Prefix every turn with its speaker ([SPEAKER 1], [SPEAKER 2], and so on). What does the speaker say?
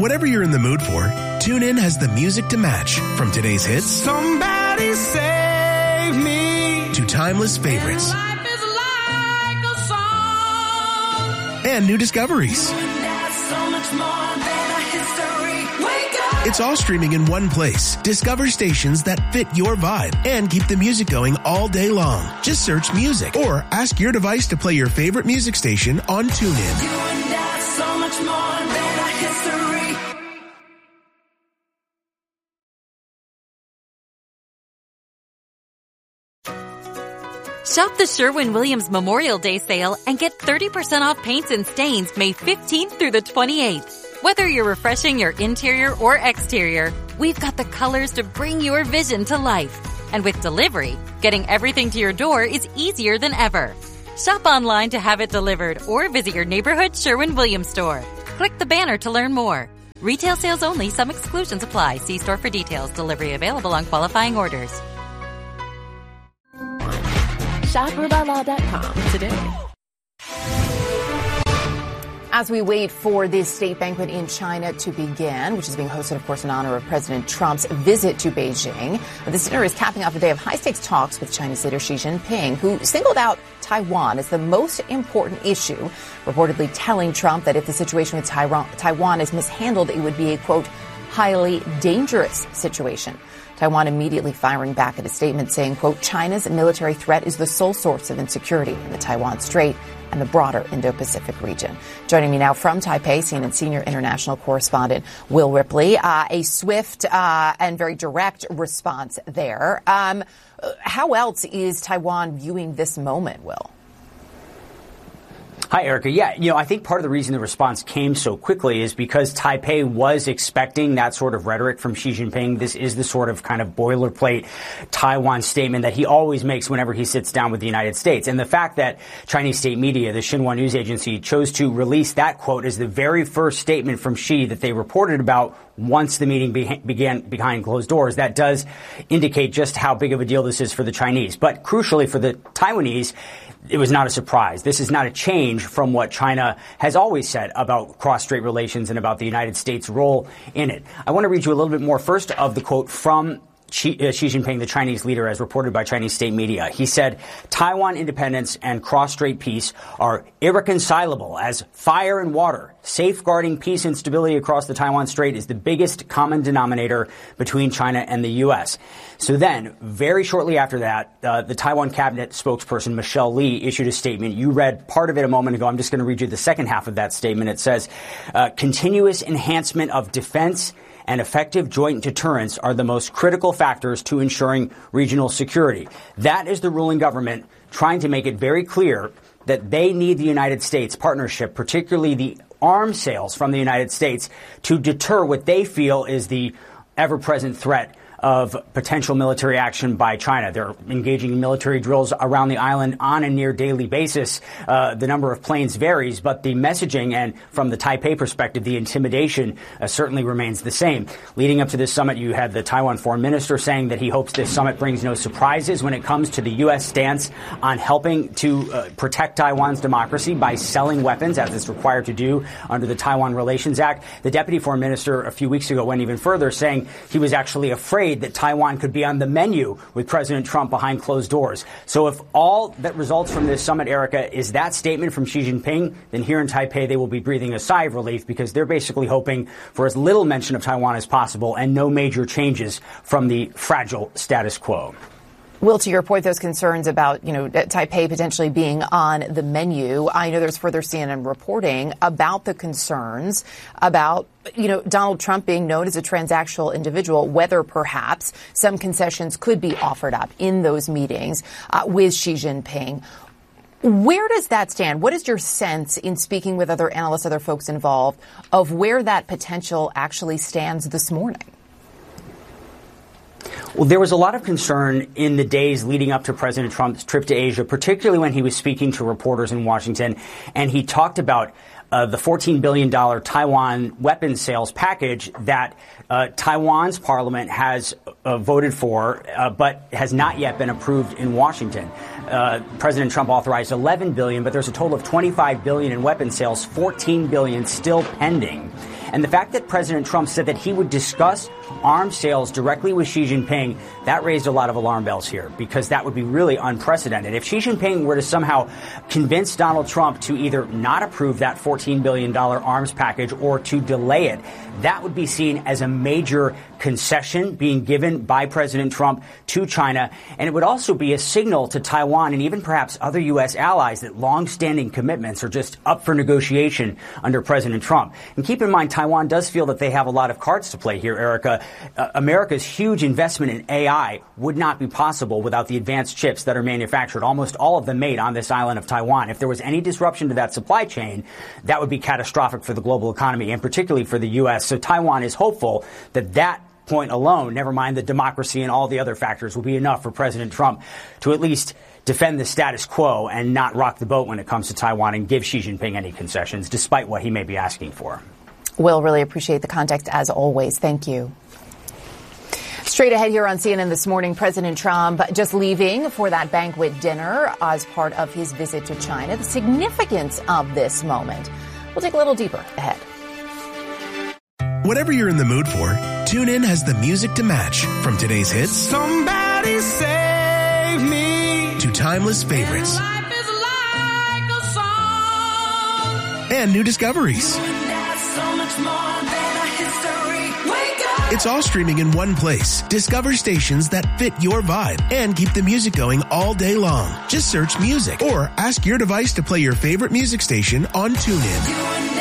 [SPEAKER 1] Whatever you're in the mood for, TuneIn has the music to match. From today's hits,
[SPEAKER 2] Somebody Save Me,
[SPEAKER 1] to timeless favorites.
[SPEAKER 2] Life is like a song.
[SPEAKER 1] And new discoveries.
[SPEAKER 2] So much more than a history. Wake up.
[SPEAKER 1] It's all streaming in one place. Discover stations that fit your vibe and keep the music going all day long. Just search music or ask your device to play your favorite music station on TuneIn.
[SPEAKER 2] You and I, so much more than a history.
[SPEAKER 3] Shop the Sherwin-Williams Memorial Day sale and get 30% off paints and stains May 15th through the 28th. Whether you're refreshing your interior or exterior, we've got the colors to bring your vision to life. And with delivery, getting everything to your door is easier than ever. Shop online to have it delivered or visit your neighborhood Sherwin-Williams store. Click the banner to learn more. Retail sales only. Some exclusions apply. See store for details. Delivery available on qualifying orders.
[SPEAKER 4] Shop RubaLaw.com today. As we wait for this state banquet in China to begin, which is being hosted, of course, in honor of President Trump's visit to Beijing, this dinner is capping off a day of high-stakes talks with Chinese leader Xi Jinping, who singled out Taiwan as the most important issue, reportedly telling Trump that if the situation with Taiwan is mishandled, it would be a, quote, highly dangerous situation. Taiwan immediately firing back at a statement saying, quote, China's military threat is the sole source of insecurity in the Taiwan Strait and the broader Indo-Pacific region. Joining me now from Taipei, CNN senior international correspondent Will Ripley. A swift and very direct response there. How else is Taiwan viewing this moment, Will?
[SPEAKER 5] Hi, Erica. Yeah, I think part of the reason the response came so quickly is because Taipei was expecting that sort of rhetoric from Xi Jinping. This is the sort of kind of boilerplate Taiwan statement that he always makes whenever he sits down with the United States. And the fact that Chinese state media, the Xinhua news agency, chose to release that quote as the very first statement from Xi that they reported about once the meeting began behind closed doors, that does indicate just how big of a deal this is for the Chinese. But crucially for the Taiwanese, it was not a surprise. This is not a change from what China has always said about cross-strait relations and about the United States' role in it. I want to read you a little bit more first of the quote from Xi Jinping, the Chinese leader, as reported by Chinese state media. He said, Taiwan independence and cross-strait peace are irreconcilable as fire and water. Safeguarding peace and stability across the Taiwan Strait is the biggest common denominator between China and the U.S. So then, very shortly after that, the Taiwan cabinet spokesperson, Michelle Lee, issued a statement. You read part of it a moment ago. I'm just going to read you the second half of that statement. It says, continuous enhancement of defense and effective joint deterrence are the most critical factors to ensuring regional security. That is the ruling government trying to make it very clear that they need the United States partnership, particularly the arms sales from the United States, to deter what they feel is the ever-present threat of potential military action by China. They're engaging in military drills around the island on a near daily basis. The number of planes varies, but the messaging and from the Taipei perspective, the intimidation certainly remains the same. Leading up to this summit, you had the Taiwan foreign minister saying that he hopes this summit brings no surprises when it comes to the U.S. stance on helping to protect Taiwan's democracy by selling weapons, as it's required to do under the Taiwan Relations Act. The deputy foreign minister a few weeks ago went even further, saying he was actually afraid that Taiwan could be on the menu with President Trump behind closed doors. So if all that results from this summit, Erica, is that statement from Xi Jinping, then here in Taipei they will be breathing a sigh of relief because they're basically hoping for as little mention of Taiwan as possible and no major changes from the fragile status quo.
[SPEAKER 4] Will, to your point, those concerns about, Taipei potentially being on the menu, I know there's further CNN reporting about the concerns about, Donald Trump being known as a transactional individual, whether perhaps some concessions could be offered up in those meetings with Xi Jinping. Where does that stand? What is your sense in speaking with other analysts, other folks involved, of where that potential actually stands this morning?
[SPEAKER 5] Well, there was a lot of concern in the days leading up to President Trump's trip to Asia, particularly when he was speaking to reporters in Washington, and he talked about the $14 billion Taiwan weapons sales package that Taiwan's parliament has voted for, but has not yet been approved in Washington. President Trump authorized $11 billion, but there's a total of $25 billion in weapons sales, $14 billion still pending. And the fact that President Trump said that he would discuss arms sales directly with Xi Jinping, that raised a lot of alarm bells here, because that would be really unprecedented. If Xi Jinping were to somehow convince Donald Trump to either not approve that $14 billion arms package or to delay it, that would be seen as a major concession being given by President Trump to China. And it would also be a signal to Taiwan and even perhaps other U.S. allies that long-standing commitments are just up for negotiation under President Trump. And keep in mind, Taiwan does feel that they have a lot of cards to play here, Erica. America's huge investment in AI would not be possible without the advanced chips that are manufactured, almost all of them made on this island of Taiwan. If there was any disruption to that supply chain, that would be catastrophic for the global economy and particularly for the U.S. So Taiwan is hopeful that that point alone, never mind the democracy and all the other factors, will be enough for President Trump to at least defend the status quo and not rock the boat when it comes to Taiwan and give Xi Jinping any concessions, despite what he may be asking for.
[SPEAKER 4] Will, really appreciate the context as always. Thank you. Straight ahead here on CNN this morning, President Trump just leaving for that banquet dinner as part of his visit to China. The significance of this moment. We'll take a little deeper ahead.
[SPEAKER 1] Whatever you're in the mood for, TuneIn has the music to match. From today's hits,
[SPEAKER 2] Somebody save me.
[SPEAKER 1] to timeless favorites,
[SPEAKER 2] Life is like a song.
[SPEAKER 1] and new discoveries.
[SPEAKER 2] There's so much more than a history. Wake up.
[SPEAKER 1] It's all streaming in one place. Discover stations that fit your vibe and keep the music going all day long. Just search music or ask your device to play your favorite music station on TuneIn.